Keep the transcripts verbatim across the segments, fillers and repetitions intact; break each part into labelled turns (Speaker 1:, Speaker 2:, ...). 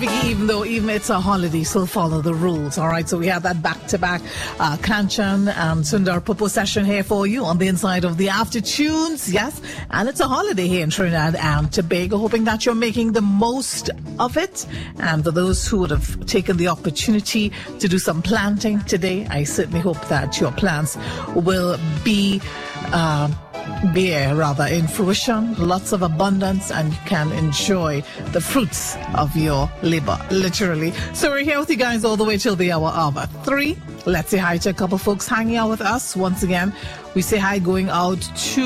Speaker 1: Vicky, even though even it's a holiday, still follow the rules. All right, so we have that back-to-back uh, Kanchan and Sundar Popo session here for you on the inside of the After Tunes. Yes, and it's a holiday here in Trinidad and Tobago, hoping that you're making the most of it. And for those who would have taken the opportunity to do some planting today, I certainly hope that your plans will be uh, bear rather in fruition, lots of abundance, and you can enjoy the fruits of your labor, literally. So we're here with you guys all the way till the hour of three. Let's say hi to a couple folks hanging out with us. Once again, we say hi going out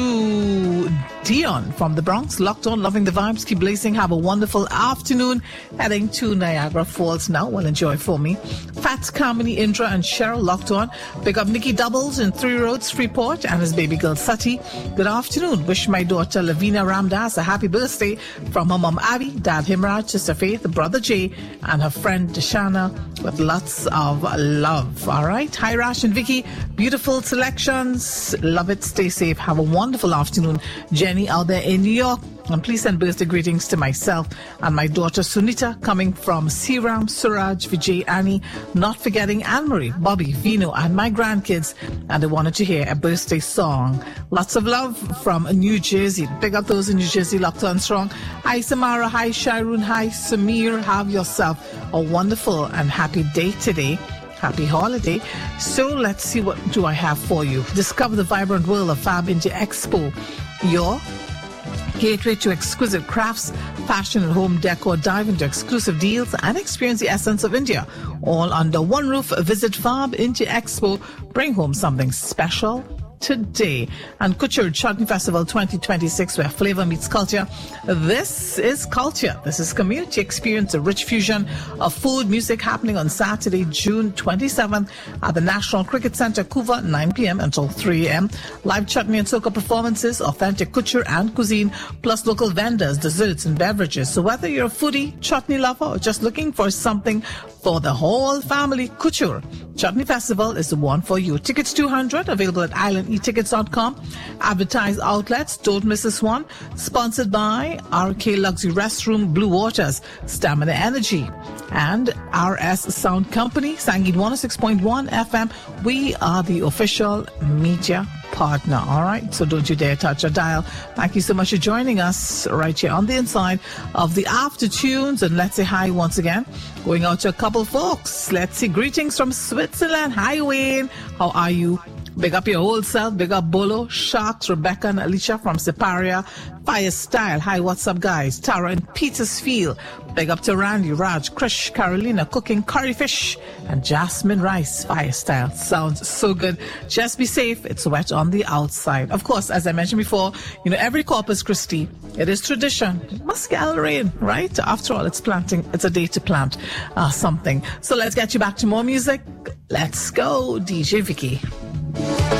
Speaker 1: to Dion from the Bronx. Locked on, loving the vibes, keep blazing. Have a wonderful afternoon. Heading to Niagara Falls now. Well, enjoy for me. Fat, Carmony, Indra, and Cheryl locked on. Pick up Nikki Doubles in Three Roads, Freeport, and his baby girl Sati. Good afternoon. Wish my daughter Lavina Ramdas a happy birthday from her mom Abby, dad Himraj, sister Faith, brother Jay, and her friend Deshana with lots of love. All right. Hi, Rash and Vicky. Beautiful selections. Love it. Stay safe. Have a wonderful afternoon. Jenny out there in New York. And please send birthday greetings to myself and my daughter Sunita, coming from Siram, Suraj, Vijay, Annie, not forgetting Anne-Marie, Bobby, Vino, and my grandkids. And they wanted to hear a birthday song. Lots of love from New Jersey. Pick up those in New Jersey, locked on strong. Hi, Samara. Hi, Sharon. Hi, Samir. Have yourself a wonderful and happy day today. Happy holiday. So let's see, what do I have for you. Discover the vibrant world of Fab India Expo. Your gateway to exquisite crafts, fashion and home decor. Dive into exclusive deals and experience the essence of India. All under one roof. Visit Fab India Expo. Bring home something special today. And Couture Chutney Festival twenty twenty-six, where flavor meets culture. This is culture. This is community experience, a rich fusion of food, music, happening on Saturday, June twenty-seventh at the National Cricket Center, Couva, nine p.m. until three a.m. Live chutney and soca performances, authentic couture and cuisine, plus local vendors, desserts and beverages. So whether you're a foodie, chutney lover, or just looking for something for the whole family, Couture Chutney Festival is the one for you. Tickets two hundred, available at island e tickets dot com. Advertised outlets, don't miss this one. Sponsored by R K Luxury Restroom, Blue Waters, Stamina Energy, and R S Sound Company, Sangeet one oh six point one F M. We are the official media partner. All right, so don't you dare touch a dial. Thank you so much for joining us right here on the inside of the After Tunes. And let's say hi once again, going out to a couple folks. Let's see, greetings from Switzerland. Hi, Wayne. How are you? Big up your whole self. Big up Bolo, Sharks, Rebecca and Alicia from Separia. Fire Style. Hi, what's up, guys? Tara in Petersfield. Big up to Randy, Raj, Krish, Carolina, cooking curry fish, and Jasmine Rice. Fire Style. Sounds so good. Just be safe. It's wet on the outside. Of course, as I mentioned before, you know, every Corpus Christi, it is tradition. It must get rain, right? After all, it's planting. It's a day to plant uh, something. So let's get you back to more music. Let's go, D J Vicky.